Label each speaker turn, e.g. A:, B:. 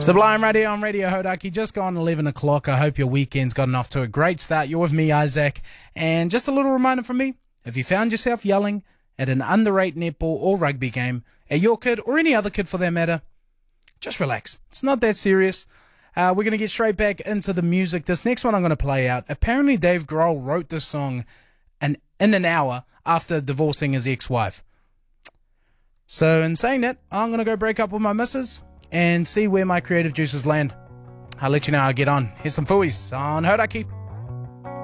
A: Sublime Radio on Radio Hodaki, just gone 11 o'clock. I hope your weekend's gotten off to a great start. You're with me, Isaac. And just a little reminder from me, if you found yourself yelling at an underrated netball or rugby game, at your kid or any other kid for that matter, just relax. It's not that serious. We're going to get straight back into the music. This next one I'm going to play out. Apparently Dave Grohl wrote this song in an hour after divorcing his ex-wife. So in saying that, I'm going to go break up with my missus and see where my creative juices land. I'll let you know how I get on. Here's some Fuis on Hodaki.